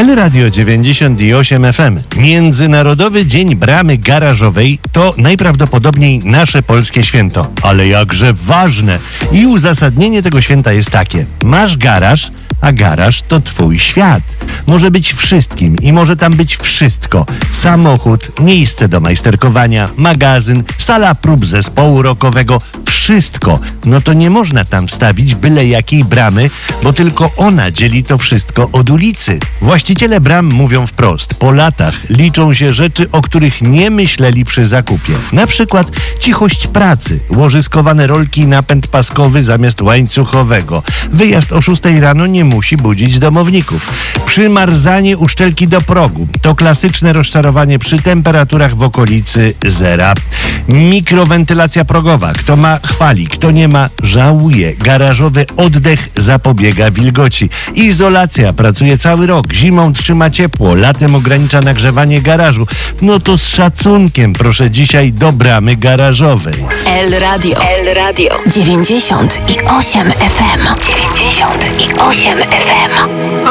El Radio 98 FM. Międzynarodowy Dzień Bramy Garażowej to najprawdopodobniej nasze polskie święto. Ale jakże ważne. I uzasadnienie tego święta jest takie. Masz garaż, a garaż to twój świat. Może być wszystkim i może tam być wszystko. Samochód, miejsce do majsterkowania, magazyn, sala prób zespołu rockowego, wszystko. No to nie można tam wstawić byle jakiej bramy, bo tylko ona dzieli to wszystko od ulicy. Właściciele bram mówią wprost. Po latach liczą się rzeczy, o których nie myśleli przy zakupie. Na przykład cichość pracy, łożyskowane rolki i napęd paskowy zamiast łańcuchowego. Wyjazd o 6 rano nie musi budzić domowników. Przymarzanie uszczelki do progu to klasyczne rozczarowanie przy temperaturach w okolicy zera. Mikrowentylacja progowa. Kto ma, chwali. Kto nie ma, żałuje. Garażowy oddech zapobiega wilgoci. Izolacja pracuje cały rok. Zimą trzyma ciepło. Latem ogranicza nagrzewanie garażu. No to z szacunkiem proszę dzisiaj do bramy garażowej. El Radio 98 FM. 98 FM.